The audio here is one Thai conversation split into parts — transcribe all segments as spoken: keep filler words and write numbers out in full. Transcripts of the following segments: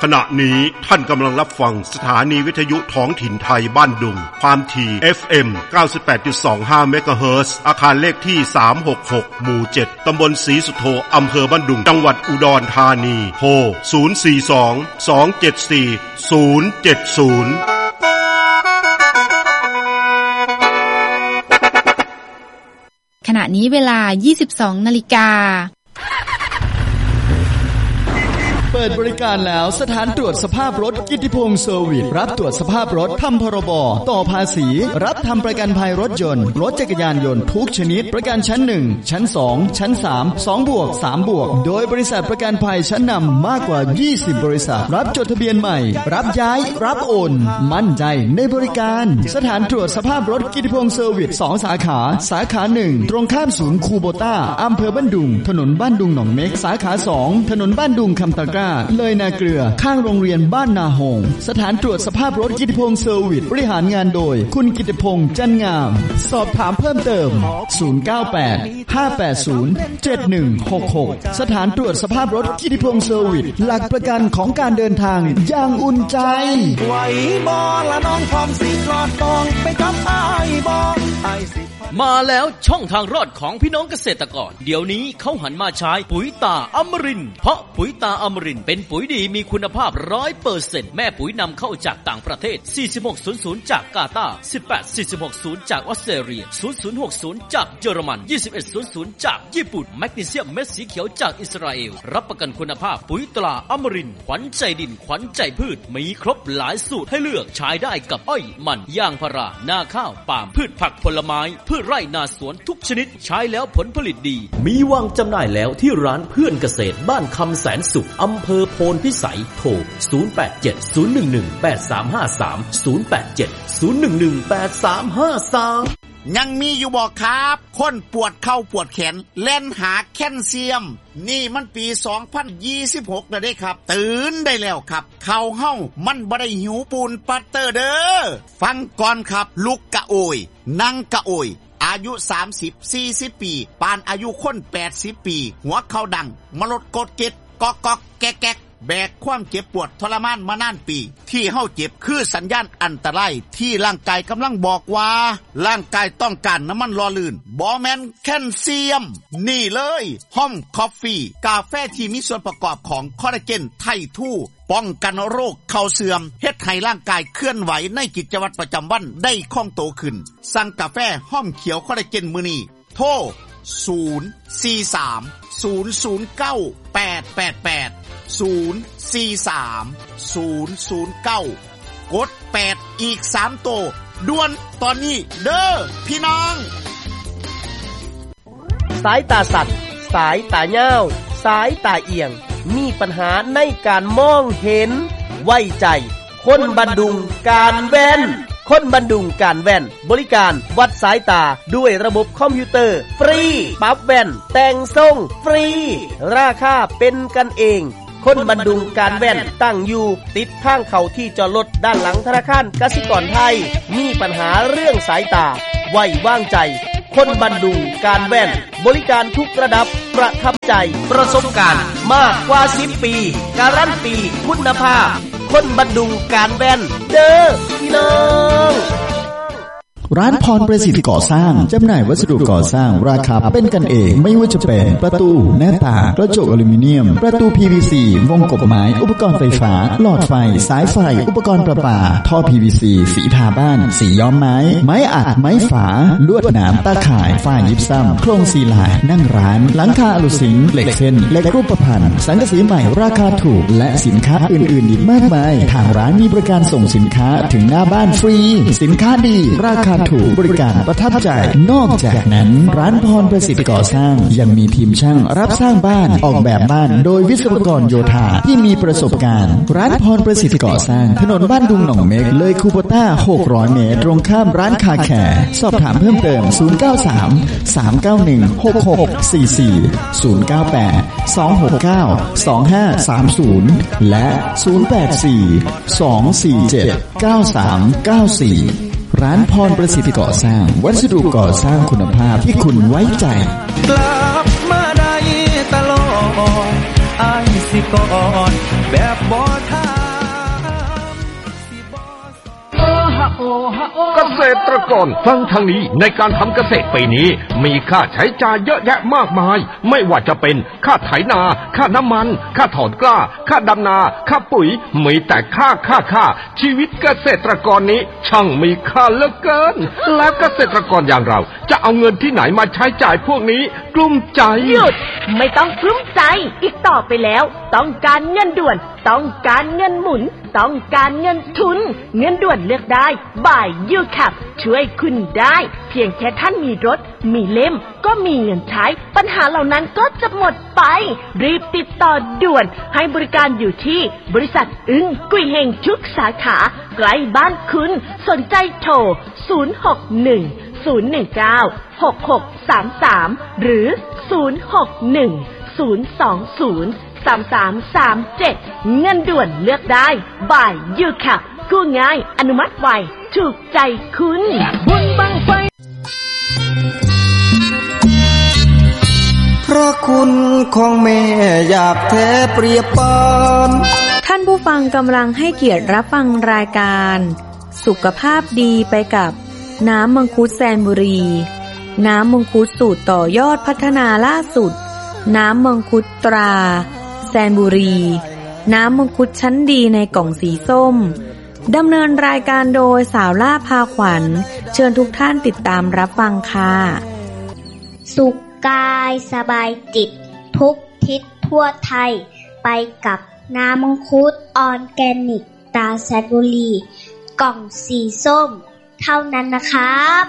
ขณะนี้ท่านกำลังรับฟังสถานีวิทยุท้องถิ่นไทยบ้านดุงความถี่ เอฟ เอ็ม เก้าสิบแปดจุดสองห้า เมกะเฮิรตซ์อาคารเลขที่สามหกหกหมู่เจ็ดตำบลศรีสุโธอำเภอบ้านดุงจังหวัดอุดรธานีโทรศูนย์ สี่ สอง สอง เจ็ด สี่ ศูนย์ เจ็ด ศูนย์ขณะนี้เวลา ยี่สิบสอง นาฬิกาเปิดบริการแล้วสถานตรวจสภาพรถกิตติพงษ์เซอร์วิสรับตรวจสภาพรถทำพรบต่อภาษีรับทำประกันภัยรถยนต์รถจักรยานยนต์ทุกชนิดประกันชั้นหนึ่งชั้นสองชั้นสาม สองบวกสามบวกโดยบริษัทประกันภัยชั้นนำมากกว่ายี่สิบบริษัทรับจดทะเบียนใหม่รับย้ายรับโอนมั่นใจในบริการสถานตรวจสภาพรถกิตติพงษ์เซอร์วิสสองสาขาสาขาหนึ่งตรงข้ามศูนย์คูโบต้าอำเภอบ้านดุงถนนบ้านดุงหนองเม็กสาขาสองถนนบ้านดุงคำตะกร้าเลยนาเกลือข้างโรงเรียนบ้านนาหงสถานตรวจสภาพรถกิตติพงษ์เซอร์วิสบริหารงานโดยคุณกิตติพงษ์จันงามสอบถามเพิ่มเติมศูนย์ เก้า แปด ห้า แปด ศูนย์ เจ็ด หนึ่ง หก หกสถานตรวจสภาพรถกิตติพงษ์เซอร์วิสหลักประกันของการเดินทางอย่างอุ่นใจไหวบ่ละน้องพร้อมสิรอดตองไปกับอ้ายบ่อ้ายสิมาแล้วช่องทางรอดของพี่น้องเกษตรกรเดี๋ยวนี้เขาหันมาใช้ปุ๋ยตาอมรินทร์เพราะปุ๋ยตาอมรินทร์เป็นปุ๋ยดีมีคุณภาพ ร้อยเปอร์เซ็นต์ แม่ปุ๋ยนำเข้าจากต่างประเทศสี่สิบหกศูนย์จากกาตาร์สิบแปด สี่สิบหกศูนย์จากออสเตรเลียศูนย์ ศูนย์ หกศูนย์จากเยอรมันยี่สิบเอ็ด ศูนย์ ศูนย์จากญี่ปุ่นแมกนีเซียมเม็ดสีเขียวจากอิสราเอลรับประกันคุณภาพปุ๋ยตราอมรินทร์ขวัญใจดินขวัญใจพืชมีครบหลายสูตรให้เลือกใช้ได้กับอ้อยมันยางพารานาข้าวปาล์มพืชผักผลไม้พืชไร่นาสวนทุกชนิดใช้แล้วผลผลิตดีมีวางจำหน่ายแล้วที่ร้านเพื่อนเกษตรบ้านคำแสนสุขอำเภอโพนพิสัยโทรศูนย์ แปด เจ็ด ศูนย์ หนึ่ง หนึ่ง แปด สาม ห้า สาม ศูนย์ แปด เจ็ด ศูนย์ หนึ่ง หนึ่ง แปด สาม ห้า สามยังมีอยู่บ่ครับคนปวดเข่าปวดแขนเล่นหาแคลเซียมนี่มันปีสองพันยี่สิบหกแล้วเด้ครับตื่นได้แล้วครับเข่าเฮามันบ่ได้หิวปูนปัตเตอร์เด้อฟังก่อนครับลุกกะโอยนั่งกะโอยอายุสามสิบ สี่สิบปีปานอายุคนแปดสิบปีหัวเข่าดังมลดกดเก็ดกอกกอกแกกแกกแบกความเจ็บปวดทรมานมานานปีที่เฮาเจ็บคือสัญญาณอันตรายที่ร่างกายกำลังบอกว่าร่างกายต้องการน้ำมันหล่อลื่นบ่แม่นแคลเซียมนี่เลยห้อมคอฟฟี่กาแฟที่มีส่วนประกอบของคอลลาเจนไททู่ป้องกันโรคเข่าเสื่อมเฮ็ดให้ร่างกายเคลื่อนไหวในกิจวัตรประจำวันได้คล่องตัวขึ้นสั่งกาแฟห้อมเขียวคอลลาเจนมื้อนี้โทรศูนย์ สี่ สาม ศูนย์ ศูนย์ เก้า แปด แปด แปด ศูนย์ สี่ สาม ศูนย์ ศูนย์ เก้ากดแปดอีกสามโตด่วนตอนนี้เด้อพี่น้องสายตาสัตว์สายตาเหี่ยวสายตาเอียงมีปัญหาในการมองเห็นไว้ใจคนบันดุงการแว่นคนบันดุงการแว่นบริการวัดสายตาด้วยระบบคอมพิวเตอร์ฟรีปรับแว่นแต่งทรงฟรีราคาเป็นกันเองคนบันดุงการแว่นตั้งอยู่ติดทางเข้าที่จอดรถด้านหลังธนาคารกสิกรไทยมีปัญหาเรื่องสายตาไว้วางใจคนบันดุงการแว่นบริการทุกระดับประทับใจประสบการณ์มากกว่าสิบปีการันตีคุณภาพคนบันดุงการแว่นเด้อพี่น้องร้านพรประสิทธิ์ก่อสร้างจำหน่ายวัสดุก่อสร้างราคาเป็นกันเองไม่ว่าจะเป็นประตูหน้าต่างกระจกอลูมิเนียมประตู พี วี ซี วงกบไม้อุปกรณ์ไฟฟ้าหลอดไฟสายไฟอุปกรณ์ประปาท่อ พี วี ซี สีทาบ้านสีย้อมไม้ไม้อัดไม้ฝาลวดหนามตาข่ายฝ้ายิบซ้ำโครงซีลายนั่งร้านหลังคาอลูสิงเหล็กเส้นเหล็กรูปพรรณสังกะสีใหม่ราคาถูกและสินค้าอื่นๆอีกมากมายทางร้านมีบริการส่งสินค้าถึงหน้าบ้านฟรีสินค้าดีราคาถูกบริการประทับใจนอกจากนั้นร้านพรประสิทธิ์ก่อสร้างยังมีทีมช่างรับสร้างบ้านออกแบบบ้านโดยวิศวกรโยธาที่มีประสบการณ์ร้านพรประสิทธิ์ก่อสร้างถนนบ้านดุงหนองเม็กเลยคูโบต้าหกร้อยเมตรตรงข้ามร้านคาแคร์สอบถามเพิ่มเติมศูนย์ เก้า สาม สาม เก้า หนึ่ง หก หก สี่ สี่ ศูนย์ เก้า แปด สอง หก เก้า สอง ห้า สาม ศูนย์และศูนย์ แปด สี่ สอง สี่ เจ็ด เก้า สาม เก้า สี่ร้านพรประสิทธิ์ก่อสร้างวัสดุก่อสร้างคุณภาพที่คุณไว้ใจกลับมาได้ตลอดอ้ายสิกอดแบบบ่ทาเกษตรกรฟังทางนี้ในการทำเกษตรปีนี้มีค่าใช้จ่ายเยอะแยะมากมายไม่ว่าจะเป็นค่าไถนาค่าน้ำมันค่าถอนกล้าค่าดำนาค่าปุ๋ยมีแต่ค่าค่าค่าชีวิตเกษตรกรนี้ช่างมีค่าเหลือเกินแล้วเกษตรกรอย่างเราจะเอาเงินที่ไหนมาใช้จ่ายพวกนี้กลุ้มใจหยุดไม่ต้องกลุ้มใจอีกต่อไปแล้วต้องการเงินด่วนต้องการเงินหมุนต้องการเงินทุนเงินด่วนเลือกได้บ่ายยูแคปช่วยคุณได้เพียงแค่ท่านมีรถมีเล่มก็มีเงินใช้ปัญหาเหล่านั้นก็จะหมดไปรีบติดต่อด่วนให้บริการอยู่ที่บริษัทอึ้งกุยเฮงทุกสาขาใกล้บ้านคุณสนใจโทรศูนย์ หก หนึ่ง ศูนย์ หนึ่ง เก้า หก หก สาม สามหรือศูนย์ หก หนึ่ง ศูนย์ สอง ศูนย์ สาม สาม สาม เจ็ดเงินด่วนเลือกได้บ่ายยูแคปกู้ง่ายอนุมัติไวถูกใจคุณบุญบังไฟพระคุณของแม่อยากแท้เปรียบปานท่านผู้ฟังกำลังให้เกียรติรับฟังรายการสุขภาพดีไปกับน้ำมังคุดแซนบุรีน้ำมังคุดสูตรต่อยอดพัฒนาล่าสุดน้ำมังคุดตราแซนบุรีน้ำมังคุดชั้นดีในกล่องสีส้มดำเนินรายการโดยสาวล่าพาขวัญเชิญทุกท่านติดตามรับฟังค่ะสุขกายสบายจิตทุกทิศทั่วไทยไปกับน้ำมังคุดออร์แกนิกตราแซนบุรีกล่องสีส้มเท่านั้นนะครับ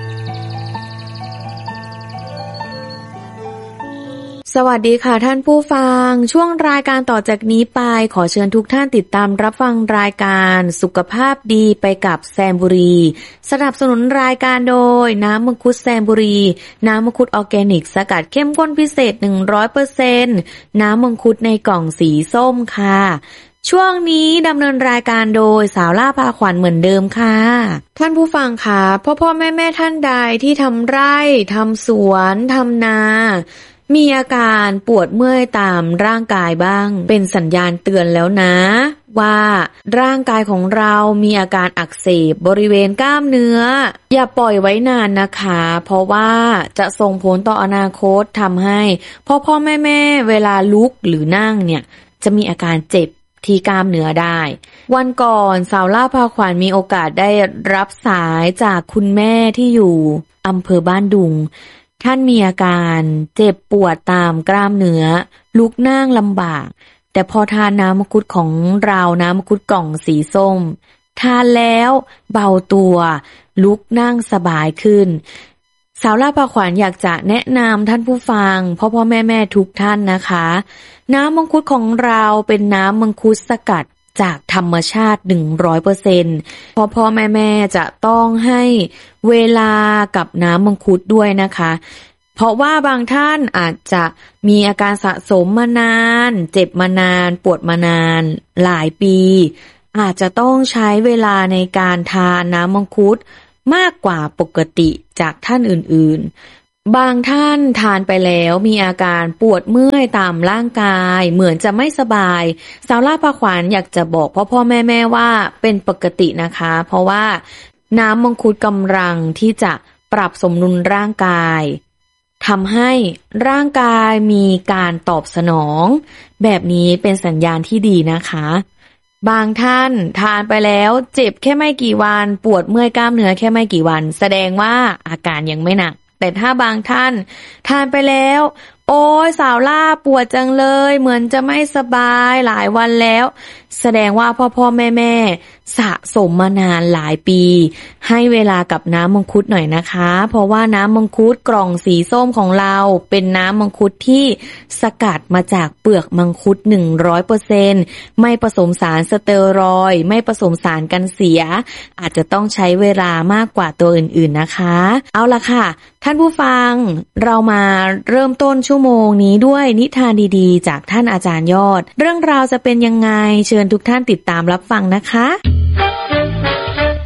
สวัสดีค่ะท่านผู้ฟังช่วงรายการต่อจากนี้ไปขอเชิญทุกท่านติดตามรับฟังรายการสุขภาพดีไปกับแซมบุรีสนับสนุนรายการโดยน้ำมังคุดแซมบุรีน้ำมังคุดออร์แกนิกสกัดเข้มข้นพิเศษ หนึ่งร้อยเปอร์เซ็นต์ น้ำมังคุดในกล่องสีส้มค่ะช่วงนี้ดำเนินรายการโดยสาวล่าพาขวัญเหมือนเดิมค่ะท่านผู้ฟังค่ะพ่อพ่อแม่แม่ท่านใดที่ทำไร่ทำสวนทำนามีอาการปวดเมื่อยตามร่างกายบ้างเป็นสัญญาณเตือนแล้วนะว่าร่างกายของเรามีอาการอักเสบบริเวณกล้ามเนื้ออย่าปล่อยไว้นานนะคะเพราะว่าจะส่งผลต่ออนาคตทำให้พ่อพ่อแม่แม่เวลาลุกหรือนั่งเนี่ยจะมีอาการเจ็บที่กล้ามเนื้อได้วันก่อนสาวล่าพาขวัญมีโอกาสได้รับสายจากคุณแม่ที่อยู่อำเภอบ้านดุงท่านมีอาการเจ็บปวดตามกล้ามเนื้อลุกนั่งลำบากแต่พอทานน้ำมังคุดของเราน้ำมังคุดกล่องสีส้มทานแล้วเบาตัวลุกนั่งสบายขึ้นสาวล่าพาขวัญอยากจะแนะนำท่านผู้ฟังพ่อพ่อแม่แม่ทุกท่านนะคะน้ำมังคุดของเราเป็นน้ำมังคุดสกัดจากธรรมชาติ หนึ่งร้อยเปอร์เซ็นต์ พ่อพ่อแม่แม่จะต้องให้เวลากับน้ำมังคุดด้วยนะคะเพราะว่าบางท่านอาจจะมีอาการสะสมมานานเจ็บมานานปวดมานานหลายปีอาจจะต้องใช้เวลาในการทานน้ำมังคุดมากกว่าปกติจากท่านอื่นๆบางท่านทานไปแล้วมีอาการปวดเมื่อยตามร่างกายเหมือนจะไม่สบายสาวล่าพาขวัญอยากจะบอกพ่อพ่อแม่แม่ว่าเป็นปกตินะคะเพราะว่าน้ำมังคุดกำลังที่จะปรับสมดุลร่างกายทำให้ร่างกายมีการตอบสนองแบบนี้เป็นสัญญาณที่ดีนะคะบางท่านทานไปแล้วเจ็บแค่ไม่กี่วันปวดเมื่อยกล้ามเนื้อแค่ไม่กี่วันแสดงว่าอาการยังไม่หนักแต่ถ้าบางท่านทานไปแล้วโอ้ยสาวล่าปวดจังเลยเหมือนจะไม่สบายหลายวันแล้วแสดงว่าพ่อพ่อแม่แม่สะสมมานานหลายปีให้เวลากับน้ำมังคุดหน่อยนะคะเพราะว่าน้ำมังคุดกล่องสีส้มของเราเป็นน้ำมังคุดที่สกัดมาจากเปลือกมังคุด หนึ่งร้อยเปอร์เซ็นต์ ไม่ผสมสารสเตียรอยด์ไม่ผสมสารกันเสียอาจจะต้องใช้เวลามากกว่าตัวอื่นๆนะคะเอาล่ะค่ะท่านผู้ฟังเรามาเริ่มต้นชั่วโมงนี้ด้วยนิทานดีๆจากท่านอาจารย์ยอดเรื่องราวจะเป็นยังไงเชิญทุกท่านติดตามรับฟังนะคะ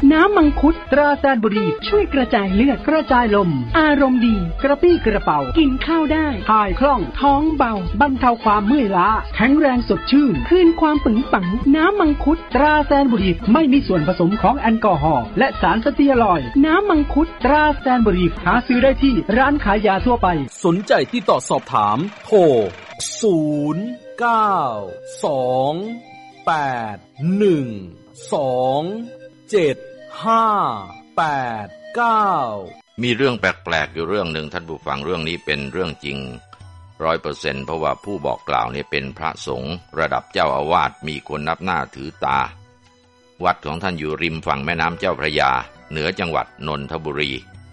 น้ำมังคุดตราแซนบุรีช่วยกระจายเลือดกระจายลมอารมณ์ดีกระปี้กระเป๋ากินข้าวได้ถ่ายคล่องท้องเบาบรรเทาความเมื่อยล้าแข็งแรงสดชื่นคืนความปึงปังน้ำมังคุดตราแซนบุรีไม่มีส่วนผสมของแอลกอฮอล์และสารสเตียรอยด์น้ำมังคุดตราแซนบุรีหาซื้อได้ที่ร้านขายยาทั่วไปสนใจติดต่อสอบถามโทรศูนย์ เก้า สอง แปด หนึ่ง สอง เจ็ด ห้า แปด เก้ามีเรื่องแปลกๆอยู่เรื่องหนึ่งท่านผู้ฟังเรื่องนี้เป็นเรื่องจริง ร้อยเปอร์เซ็นต์ เพราะว่าผู้บอกกล่าวเนี่ยเป็นพระสงฆ์ระดับเจ้าอาวาสมีคนนับหน้าถือตาวัดของท่านอยู่ริมฝั่งแม่น้ำเจ้าพระยาเหนือจังหวัดนนทบุรี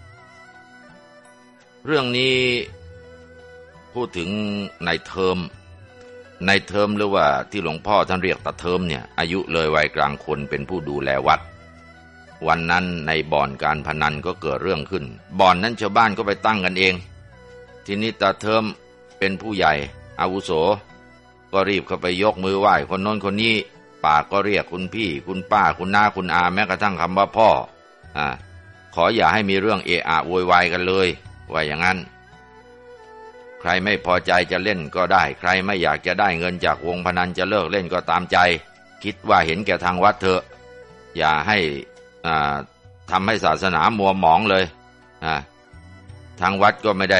เรื่องนี้พูดถึงนายเทอมนายเทอมหรือว่าที่หลวงพ่อท่านเรียกตาเทอมเนี่ยอายุเลยวัยกลางคนเป็นผู้ดูแลวัดวันนั้นในบ่อนการพนันก็เกิดเรื่องขึ้นบ่อนนั้นชาวบ้านก็ไปตั้งกันเองทีนี้ตาเทอมเป็นผู้ใหญ่อาวุโสก็รีบเข้าไปยกมือไหว้คนโน้นคนนี้ปากก็เรียกคุณพี่คุณป้าคุณน้าคุณอาแม้กระทั่งคำว่าพ่ออ่าขออย่าให้มีเรื่องเอะอะโวยวายกันเลยว่าอย่างนั้นใครไม่พอใจจะเล่นก็ได้ใครไม่อยากจะได้เงินจากวงพนันจะเลิกเล่นก็ตามใจคิดว่าเห็นแก่ทางวัดเถอะอย่าให้อ่าทำให้ศาสนามัวหมองเลยอ่าทางวัดก็ไม่ได้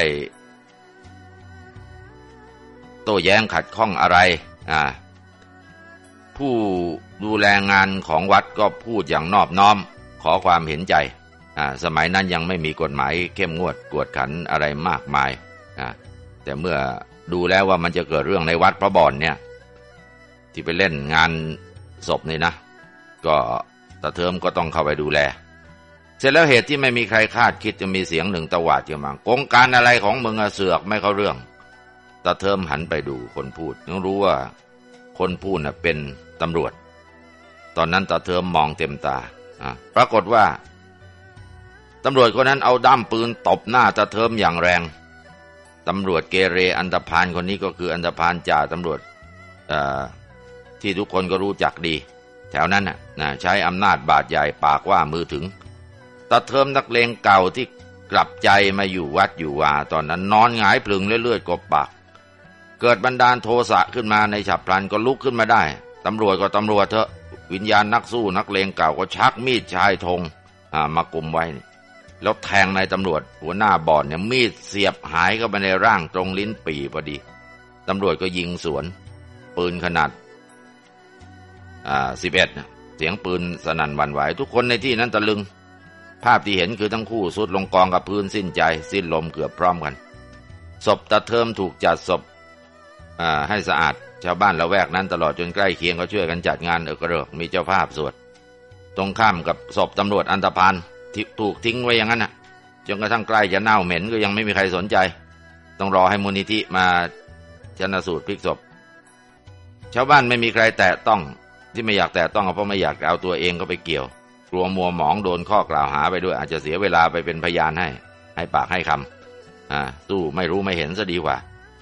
โต้แย้งขัดข้องอะไรอ่าผู้ดูแลงานของวัดก็พูดอย่างนอบน้อมขอความเห็นใจอ่าสมัยนั้นยังไม่มีกฎหมายเข้มงวดกวดขันอะไรมากมายอ่าแต่เมื่อดูแล้วว่ามันจะเกิดเรื่องในวัดพระบ่อนเนี่ยที่ไปเล่นงานศพนี่นะก็ตาเทิมก็ต้องเข้าไปดูแลเสร็จแล้วเหตุที่ไม่มีใครคาดคิดจะมีเสียงหนึ่งตวาดขึ้นมากงการอะไรของมึงอะเสือกไม่เข้าเรื่องตาเทิมหันไปดูคนพูดต้องรู้ว่าคนพูดน่ะเป็นตำรวจตอนนั้นตาเทิมมองเต็มตาอ่ะปรากฏว่าตำรวจคนนั้นเอาด้ามปืนตบหน้าตาเทิมอย่างแรงตำรวจเกเรอันธพาลคนนี้ก็คืออันธพาลจ่าตำรวจที่ทุกคนก็รู้จักดีแถวนั้นน่ะใช้อำนาจบาดใหญ่ปากว่ามือถึงตาเทิมนักเลงเก่าที่กลับใจมาอยู่วัดอยู่วาตอนนั้นนอนหงายพลึงเลือดกบปากเกิดบันดาลโทสะขึ้นมาในฉับพลันก็ลุกขึ้นมาได้ตำรวจก็ตำรวจเถอะวิญญาณนักสู้นักเลงเก่าก็ชักมีดชายธงมากุมไว้แล้วแทงนายตำรวจหัวหน้าบ่อนเนี่ยมีดเสียบหายเข้าไปในร่างตรงลิ้นปี่พอดีตำรวจก็ยิงสวนปืนขนาดอ่าสิบเอ็ดเสียงปืนสนั่นหวั่นไหวทุกคนในที่นั้นตะลึงภาพที่เห็นคือทั้งคู่สุดลงกองกับพื้นสิ้นใจสิ้นลมเกือบพร้อมกันศพตาเทิมถูกจัดศพอ่าให้สะอาดชาวบ้านละแวกนั้นตลอดจนใกล้เคียงก็ช่วยกันจัดงานเอกเริกมีเจ้าภาพสวดตรงข้ามกับศพตำรวจอันธพาลถูกทิ้งไว้อย่างนั้นน่ะจนกระทั่งใกล้จะเน่าเหม็นก็ยังไม่มีใครสนใจต้องรอให้มูลนิธิมาชันสูตรพลิกศพชาวบ้านไม่มีใครแตะต้องที่ไม่อยากแตะต้องเพราะไม่อยากเอาตัวเองเข้าไปเกี่ยวกลัวมัวหมองโดนข้อกล่าวหาไปด้วยอาจจะเสียเวลาไปเป็นพยานให้ให้ปากให้คำอ่าสู้ไม่รู้ไม่เห็นซะดีกว่า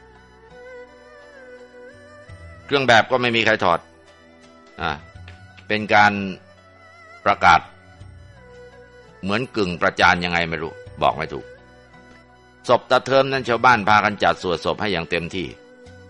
เครื่องแบบก็ไม่มีใครถอดอ่าเป็นการประกาศเหมือนกึ่งประจานยังไงไม่รู้บอกไม่ถูกศพตาเทิมนั้นชาวบ้านพากันจัดสวดศพให้อย่างเต็มที่